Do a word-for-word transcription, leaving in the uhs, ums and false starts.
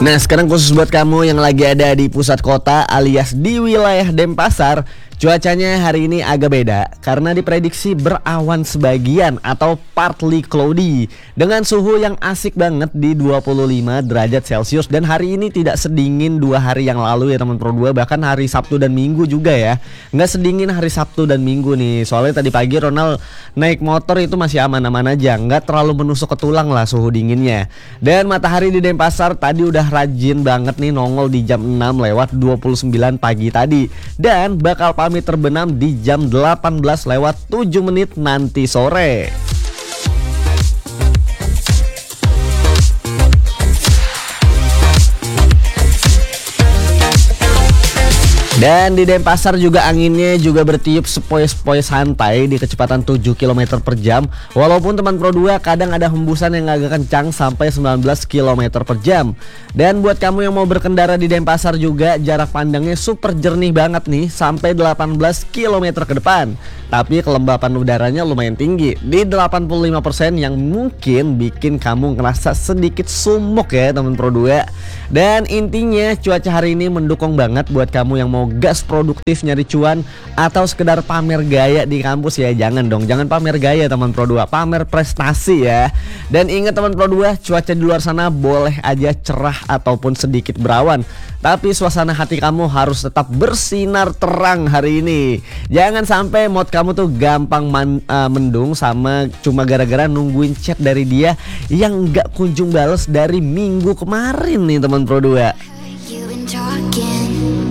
Nah, sekarang khusus buat kamu yang lagi ada di pusat kota alias di wilayah Denpasar, cuacanya hari ini agak beda karena diprediksi berawan sebagian atau partly cloudy dengan suhu yang asik banget di dua puluh lima derajat Celcius. Dan hari ini tidak sedingin dua hari yang lalu ya teman Pro dua, bahkan hari Sabtu dan Minggu juga ya. Nggak sedingin hari Sabtu dan Minggu nih, soalnya tadi pagi Ronald naik motor itu masih aman-aman aja, nggak terlalu menusuk ke tulang lah suhu dinginnya. Dan matahari di Denpasar tadi udah rajin banget nih nongol di jam enam lewat dua puluh sembilan pagi tadi, dan bakal pamit terbenam di jam delapan belas lewat tujuh menit nanti sore. Dan di Denpasar juga anginnya juga bertiup sepoi-sepoi santai di kecepatan tujuh kilometer per jam. Walaupun teman Pro dua kadang ada hembusan yang agak kencang sampai sembilan belas kilometer per jam. Dan buat kamu yang mau berkendara di Denpasar juga jarak pandangnya super jernih banget nih, sampai delapan belas kilometer ke depan. Tapi kelembapan udaranya lumayan tinggi di delapan puluh lima persen yang mungkin bikin kamu ngerasa sedikit sumuk ya teman Pro dua. Dan intinya cuaca hari ini mendukung banget buat kamu yang mau gas produktif nyari cuan atau sekedar pamer gaya di kampus ya. Jangan dong, jangan pamer gaya teman Pro dua, pamer prestasi ya. Dan ingat teman Pro dua, cuaca di luar sana boleh aja cerah ataupun sedikit berawan, tapi suasana hati kamu harus tetap bersinar terang hari ini. Jangan sampai mood kamu tuh gampang man, uh, mendung sama cuma gara-gara nungguin chat dari dia yang gak kunjung bales dari minggu kemarin nih teman Pro dua.